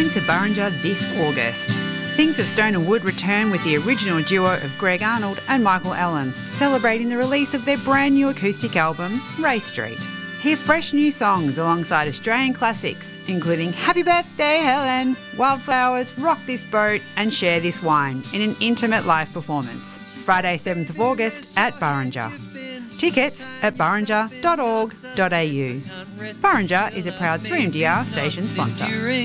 coming to Burrinja this August. Things of Stone and Wood return with the original duo of Greg Arnold and Michael Allen, celebrating the release of their brand new acoustic album, Ray Street. Hear fresh new songs alongside Australian classics, including Happy Birthday Helen, Wildflowers, Rock This Boat and Share This Wine in an intimate live performance. Friday 7th of August at Burrinja. Tickets at burrinja.org.au. Burrinja is a proud 3MDR station sponsor.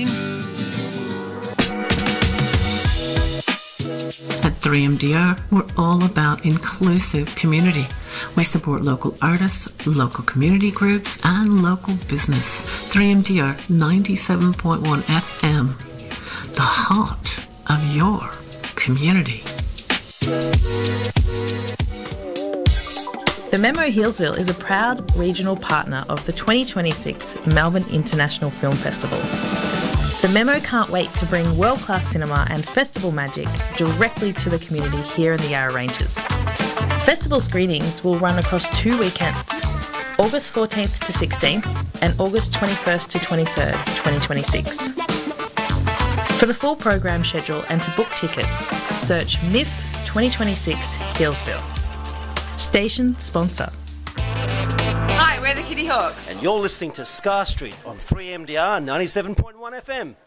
At 3MDR, we're all about inclusive community. We support local artists, local community groups, and local business. 3MDR 97.1 FM, the heart of your community. The Memo Healesville is a proud regional partner of the 2026 Melbourne International Film Festival. The Memo can't wait to bring world-class cinema and festival magic directly to the community here in the Yarra Ranges. Festival screenings will run across 2 weekends, August 14th to 16th and August 21st to 23rd, 2026. For the full program schedule and to book tickets, search MIF 2026 Healesville. Station sponsor. Hi, we're the Kitty Hawks. And you're listening to Scar Street on 3MDR 97.1 FM.